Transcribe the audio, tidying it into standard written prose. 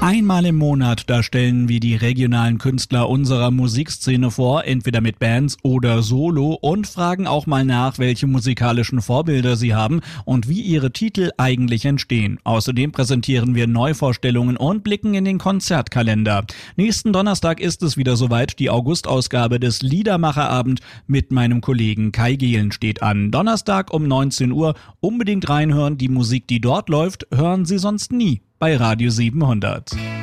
Einmal im Monat, da stellen wir die regionalen Künstler unserer Musikszene vor, entweder mit Bands oder solo, und fragen auch mal nach, welche musikalischen Vorbilder sie haben und wie ihre Titel eigentlich entstehen. Außerdem präsentieren wir Neuvorstellungen und blicken in den Konzertkalender. Nächsten Donnerstag ist es wieder soweit, die Augustausgabe des Liedermacherabend mit meinem Kollegen Kai Gehlen steht an. Donnerstag um 19 Uhr, unbedingt reinhören, die Musik, die dort läuft, hören Sie sonst nie bei Radio 700.